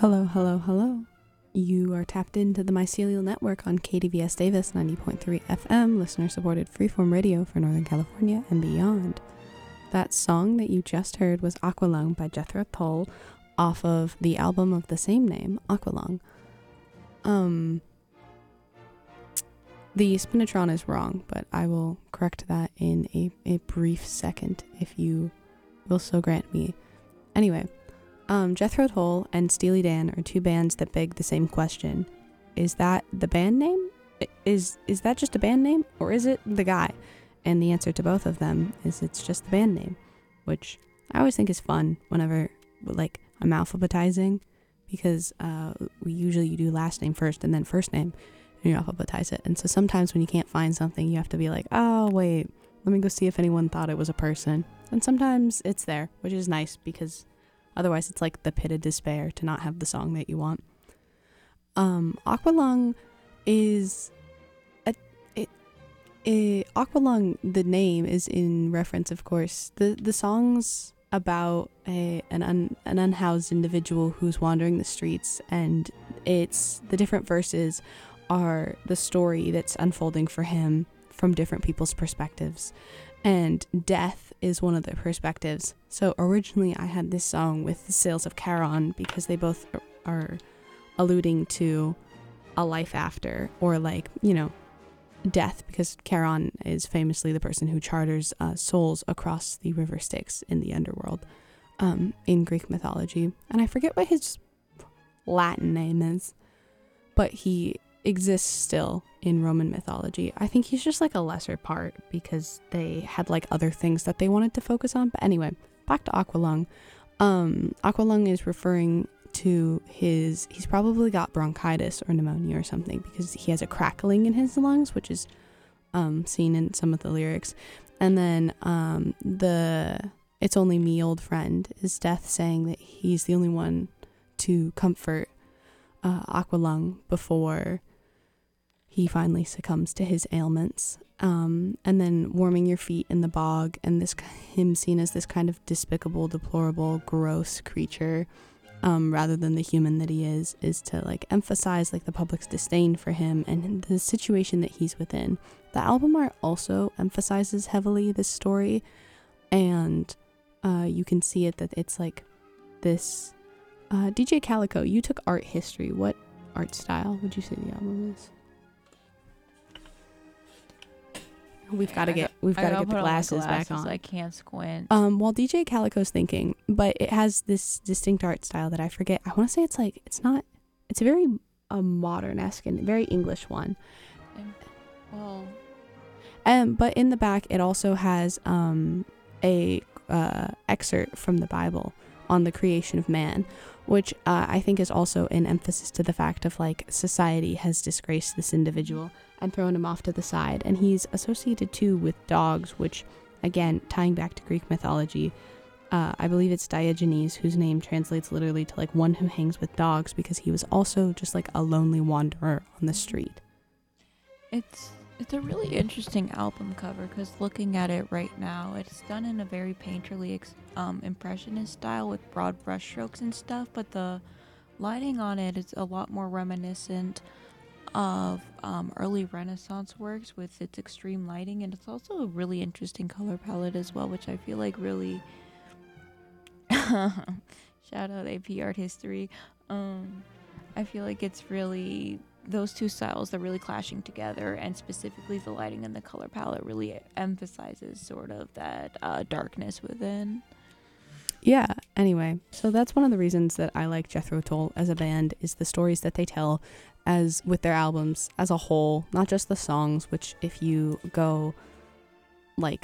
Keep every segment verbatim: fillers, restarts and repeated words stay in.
Hello, hello, hello. You are tapped into the Mycelial Network on K D V S Davis ninety point three F M, listener-supported freeform radio for Northern California and beyond. That song that you just heard was Aqualung by Jethro Tull off of the album of the same name, Aqualung. Um, the Spinatron is wrong, but I will correct that in a, a brief second if you will so grant me. Anyway, um, Jethro Tull and Steely Dan are two bands that beg the same question. Is that the band name? Is is that just a band name, or is it the guy? And the answer to both of them is it's just the band name, which I always think is fun whenever, like, I'm alphabetizing, because uh, we usually do last name first and then first name, and you alphabetize it. And so sometimes when you can't find something, you have to be like, oh, wait, let me go see if anyone thought it was a person. And sometimes it's there, which is nice, because otherwise it's like the pit of despair to not have the song that you want. Um, Aqualung is... A, it, it, Aqualung, the name, is in reference, of course. The, the song's about a an, un, an unhoused individual who's wandering the streets, and it's the different verses are the story that's unfolding for him from different people's perspectives. And death is one of the perspectives. So originally I had this song with the Sails of Charon because they both are alluding to a life after, or like, you know, death, because Charon is famously the person who charters uh, souls across the river Styx in the underworld um, in Greek mythology. And I forget what his Latin name is, but he exists still in Roman mythology. I think he's just like a lesser part because they had like other things that they wanted to focus on. But anyway, back to Aqualung. Um, Aqualung is referring to his, he's probably got bronchitis or pneumonia or something, because he has a crackling in his lungs, which is um, seen in some of the lyrics. And then um, the It's Only Me, Old Friend is Death saying that he's the only one to comfort uh, Aqualung before he finally succumbs to his ailments. Um, and then Warming Your Feet in the Bog, and this him seen as this kind of despicable, deplorable, gross creature, um, rather than the human that he is, is to like emphasize like the public's disdain for him and the situation that he's within. The album art also emphasizes heavily this story, and uh, you can see it that it's like this. Uh, D J Calico, you took art history. What art style would you say the album is? We've got to get we've got to get the glasses, glasses back on. I can't squint. Um, while D J Calico's thinking, but it has this distinct art style that I forget. I want to say it's like it's not. It's a very a modern-esque and very English one. Well, um, but in the back it also has um a uh, excerpt from the Bible on the creation of man, which uh, I think is also an emphasis to the fact of like society has disgraced this individual and thrown him off to the side. And he's associated too with dogs, which, again, tying back to Greek mythology, uh, I believe it's Diogenes, whose name translates literally to like one who hangs with dogs, because he was also just like a lonely wanderer on the street. It's it's a really interesting album cover, because looking at it right now, it's done in a very painterly ex- um, impressionist style with broad brushstrokes and stuff, but the lighting on it is a lot more reminiscent of um, early Renaissance works with its extreme lighting, and it's also a really interesting color palette as well, which I feel like really shout out A P Art History. um, I feel like it's really those two styles, they're really clashing together, and specifically the lighting and the color palette really emphasizes sort of that uh, darkness within. Yeah, anyway, so that's one of the reasons that I like Jethro Tull as a band, is the stories that they tell as with their albums as a whole, not just the songs, which if you go like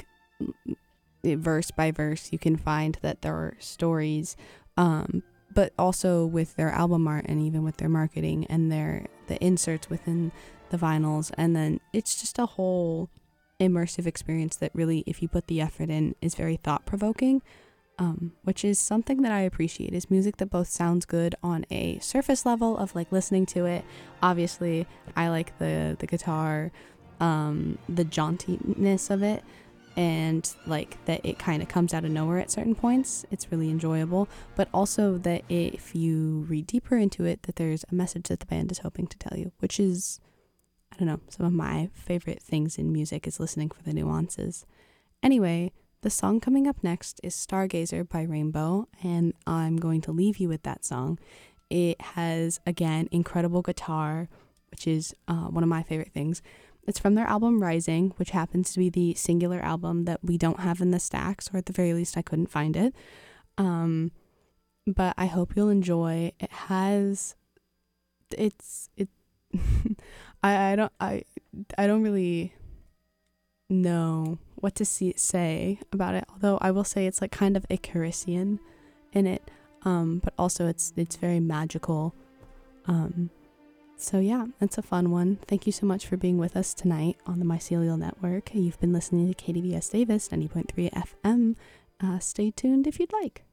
verse by verse, you can find that there are stories, um, but also with their album art and even with their marketing and their the inserts within the vinyls. And then it's just a whole immersive experience that really, if you put the effort in, is very thought-provoking. Um, which is something that I appreciate, is music that both sounds good on a surface level of like listening to it. Obviously, I like the, the guitar, um, the jauntiness of it, and like that it kind of comes out of nowhere at certain points. It's really enjoyable, but also that if you read deeper into it, that there's a message that the band is hoping to tell you, which is, I don't know, some of my favorite things in music is listening for the nuances. Anyway, the song coming up next is Stargazer by Rainbow, and I'm going to leave you with that song. It has, again, incredible guitar, which is uh, one of my favorite things. It's from their album Rising, which happens to be the singular album that we don't have in the stacks, or at the very least I couldn't find it. Um, but I hope you'll enjoy. It has, it's, it, I, I don't, I, I don't really know what to see, say about it, although I will say it's like kind of Icarisian in it, um, but also it's, it's very magical. Um, So yeah, it's a fun one. Thank you so much for being with us tonight on the Mycelial Network. You've been listening to K D V S Davis ninety point three F M. Uh, stay tuned if you'd like.